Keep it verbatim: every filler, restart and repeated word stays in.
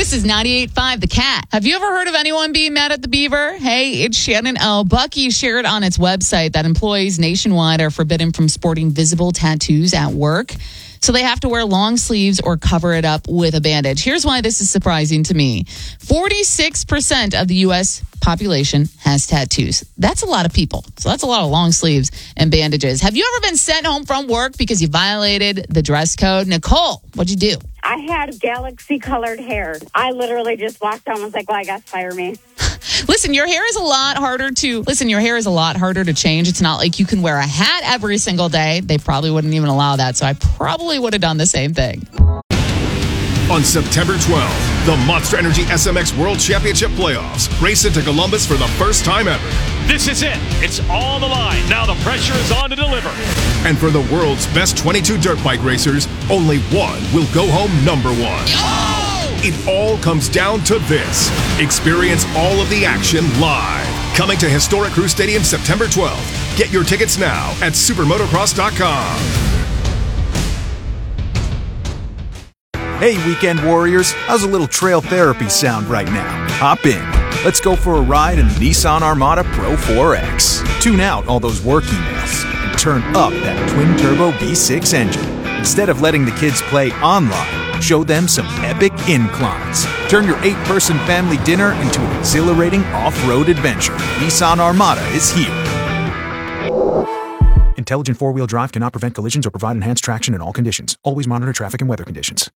This is ninety-eight point five The Cat. Have you ever heard of anyone being mad at the Beaver? Hey, it's Shannon O. Bucky shared on its website that employees nationwide are forbidden from sporting visible tattoos at work. So they have to wear long sleeves or cover it up with a bandage. Here's why this is surprising to me. forty-six percent of the U S population has tattoos. That's a lot of people. So that's a lot of long sleeves and bandages. Have you ever been sent home from work because you violated the dress code? Nicole, what'd you do? I had galaxy-colored hair. I literally just walked down and was like, well, I guess fire me. Listen, your hair is a lot harder to listen. Your hair is a lot harder to change. It's not like you can wear a hat every single day. They probably wouldn't even allow that. So I probably would have done the same thing. On September twelfth, the Monster Energy S M X World Championship Playoffs race into Columbus for the first time ever. This is it. It's all the line. Now the pressure is on to deliver. And for the world's best twenty-two dirt bike racers, only one will go home number one. Oh! It all comes down to this. Experience all of the action live. Coming to historic Crew Stadium September twelfth. Get your tickets now at supermotocross dot com. Hey, weekend warriors, how's a little trail therapy sound right now? Hop in. Let's go for a ride in the Nissan Armada Pro four X. Tune out all those work emails and turn up that twin-turbo V six engine. Instead of letting the kids play online, show them some epic inclines. Turn your eight-person family dinner into an exhilarating off-road adventure. Nissan Armada is here. Intelligent four-wheel drive cannot prevent collisions or provide enhanced traction in all conditions. Always monitor traffic and weather conditions.